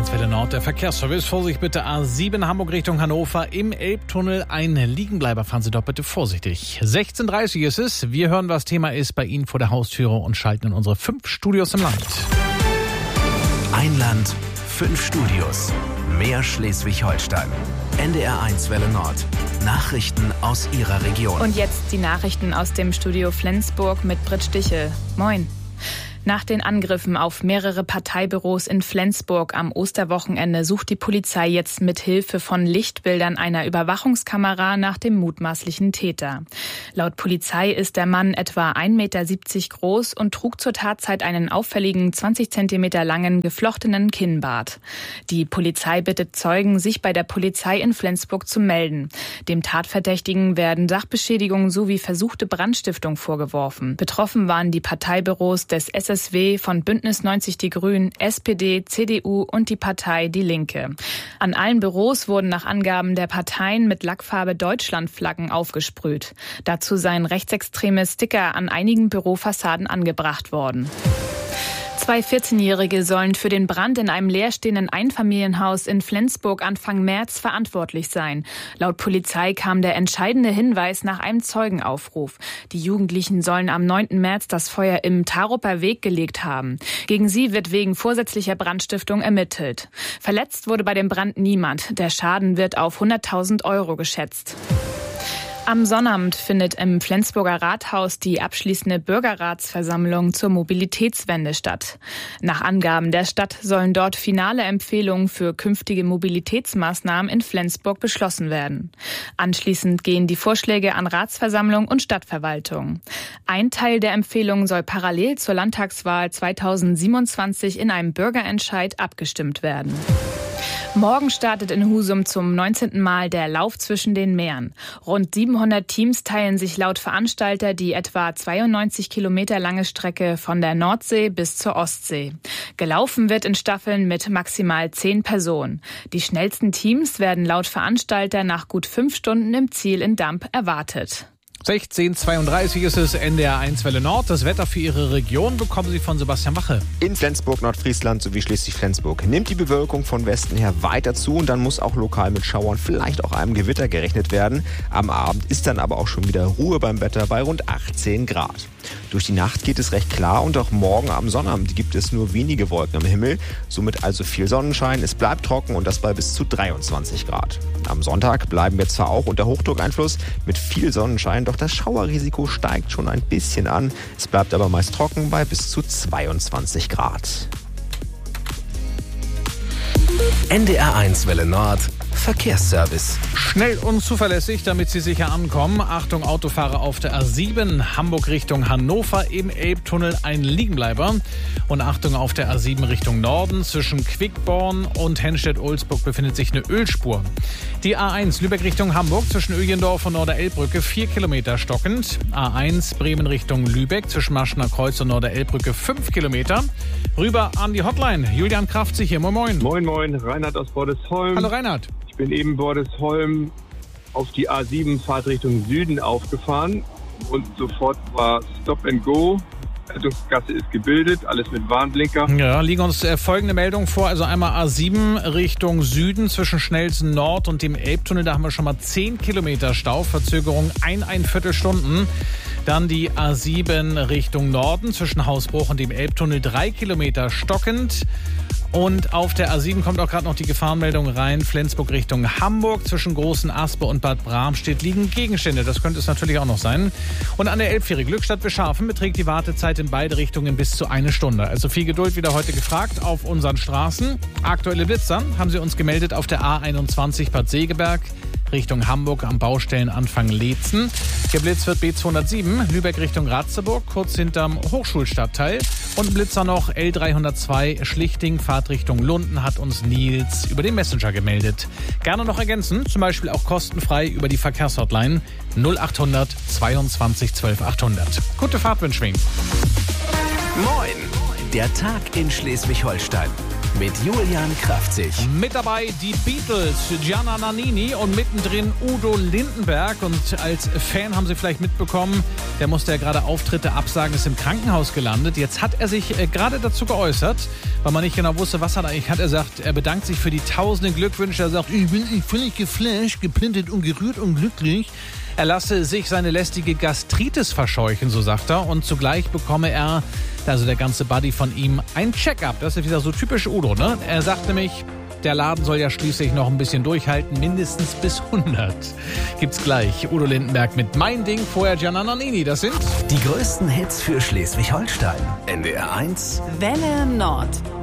1 Welle Nord, der Verkehrsservice. Vorsicht bitte A7 Hamburg Richtung Hannover. Im Elbtunnel ein Liegenbleiber. Fahren Sie doch bitte vorsichtig. 16:30 ist es. Wir hören, was Thema ist bei Ihnen vor der Haustüre und schalten in unsere 5 Studios im Land. Ein Land, 5 Studios. Mehr Schleswig-Holstein. NDR 1 Welle Nord. Nachrichten aus Ihrer Region. Und jetzt die Nachrichten aus dem Studio Flensburg mit Britt Stichel. Moin. Nach den Angriffen auf mehrere Parteibüros in Flensburg am Osterwochenende sucht die Polizei jetzt mit Hilfe von Lichtbildern einer Überwachungskamera nach dem mutmaßlichen Täter. Laut Polizei ist der Mann etwa 1,70 Meter groß und trug zur Tatzeit einen auffälligen 20 Zentimeter langen geflochtenen Kinnbart. Die Polizei bittet Zeugen, sich bei der Polizei in Flensburg zu melden. Dem Tatverdächtigen werden Sachbeschädigung sowie versuchte Brandstiftung vorgeworfen. Betroffen waren die Parteibüros des SSW, von Bündnis 90 Die Grünen, SPD, CDU und die Partei Die Linke. An allen Büros wurden nach Angaben der Parteien mit Lackfarbe Deutschlandflaggen aufgesprüht. Dazu seien rechtsextreme Sticker an einigen Bürofassaden angebracht worden. 2 14-Jährige sollen für den Brand in einem leerstehenden Einfamilienhaus in Flensburg Anfang März verantwortlich sein. Laut Polizei kam der entscheidende Hinweis nach einem Zeugenaufruf. Die Jugendlichen sollen am 9. März das Feuer im Tarupper Weg gelegt haben. Gegen sie wird wegen vorsätzlicher Brandstiftung ermittelt. Verletzt wurde bei dem Brand niemand. Der Schaden wird auf 100.000 Euro geschätzt. Am Sonnabend findet im Flensburger Rathaus die abschließende Bürgerratsversammlung zur Mobilitätswende statt. Nach Angaben der Stadt sollen dort finale Empfehlungen für künftige Mobilitätsmaßnahmen in Flensburg beschlossen werden. Anschließend gehen die Vorschläge an Ratsversammlung und Stadtverwaltung. Ein Teil der Empfehlungen soll parallel zur Landtagswahl 2027 in einem Bürgerentscheid abgestimmt werden. Morgen startet in Husum zum 19. Mal der Lauf zwischen den Meeren. Rund 700 Teams teilen sich laut Veranstalter die etwa 92 Kilometer lange Strecke von der Nordsee bis zur Ostsee. Gelaufen wird in Staffeln mit maximal 10 Personen. Die schnellsten Teams werden laut Veranstalter nach gut 5 Stunden im Ziel in Damp erwartet. 16:32 ist es, NDR 1 Welle Nord. Das Wetter für Ihre Region bekommen Sie von Sebastian Wache. In Flensburg, Nordfriesland sowie Schleswig-Flensburg nimmt die Bewölkung von Westen her weiter zu und dann muss auch lokal mit Schauern, vielleicht auch einem Gewitter gerechnet werden. Am Abend ist dann aber auch schon wieder Ruhe beim Wetter bei rund 18 Grad. Durch die Nacht geht es recht klar und auch morgen am Sonnabend gibt es nur wenige Wolken am Himmel. Somit also viel Sonnenschein, es bleibt trocken und das bei bis zu 23 Grad. Am Sonntag bleiben wir zwar auch unter Hochdruckeinfluss mit viel Sonnenschein, doch das Schauerrisiko steigt schon ein bisschen an. Es bleibt aber meist trocken bei bis zu 22 Grad. NDR 1 Welle Nord. Verkehrsservice. Schnell und zuverlässig, damit Sie sicher ankommen. Achtung, Autofahrer auf der A7, Hamburg Richtung Hannover, im Elbtunnel ein Liegenbleiber. Und Achtung, auf der A7 Richtung Norden, zwischen Quickborn und Henstedt-Ulzburg befindet sich eine Ölspur. Die A1 Lübeck Richtung Hamburg, zwischen Öjendorf und Norderelbbrücke 4 Kilometer stockend. A1 Bremen Richtung Lübeck, zwischen Maschener Kreuz und Norderelbbrücke 5 Kilometer. Rüber an die Hotline. Julian Kraftzig hier, moin moin. Moin moin, Reinhard aus Bordesholm. Hallo Reinhard. Ich bin eben Bordesholm auf die A7 Fahrtrichtung Süden aufgefahren und sofort war Stop and Go. Rettungsgasse ist gebildet, alles mit Warnblinker. Ja, liegen uns folgende Meldungen vor. Also einmal A7 Richtung Süden zwischen Schnellsen Nord und dem Elbtunnel. Da haben wir schon mal 10 Kilometer Stau, Verzögerung 1,25 Stunden. Dann die A7 Richtung Norden zwischen Hausbruch und dem Elbtunnel 3 Kilometer stockend. Und auf der A7 kommt auch gerade noch die Gefahrenmeldung rein. Flensburg Richtung Hamburg. Zwischen Großen Aspe und Bad Bramstedt liegen Gegenstände. Das könnte es natürlich auch noch sein. Und an der Elbfähre Glückstadt-Bescharfen beträgt die Wartezeit in beide Richtungen bis zu 1 Stunde. Also viel Geduld wieder heute gefragt auf unseren Straßen. Aktuelle Blitzer haben Sie uns gemeldet auf der A21 Bad Segeberg Richtung Hamburg am Baustellenanfang Leetzen. Geblitzt wird B207 Lübeck Richtung Ratzeburg, kurz hinterm Hochschulstadtteil. Und Blitzer noch L302 Schlichting, Fahrtrichtung Lunden, hat uns Nils über den Messenger gemeldet. Gerne noch ergänzen, zum Beispiel auch kostenfrei über die Verkehrshotline 0800 22 12 800. Gute Fahrt wünschen wir Ihnen. Moin! Der Tag in Schleswig-Holstein. mit Julian Kraftzig. Mit dabei die Beatles, Gianna Nannini und mittendrin Udo Lindenberg. Und als Fan haben Sie vielleicht mitbekommen, der musste ja gerade Auftritte absagen, ist im Krankenhaus gelandet. Jetzt hat er sich gerade dazu geäußert, weil man nicht genau wusste, was er eigentlich hat. Er sagt, er bedankt sich für die tausenden Glückwünsche. Er sagt, ich bin völlig geflasht, geplättet und gerührt und glücklich. Er lasse sich seine lästige Gastritis verscheuchen, so sagt er. Und zugleich bekomme er, also der ganze Buddy von ihm, ein Check-up. Das ist wieder so typisch Udo, ne? Er sagt nämlich, der Laden soll ja schließlich noch ein bisschen durchhalten, mindestens bis 100. Gibt's gleich. Udo Lindenberg mit Mein Ding, vorher Gianna Nannini. Das sind die größten Hits für Schleswig-Holstein. NDR 1 Welle Nord.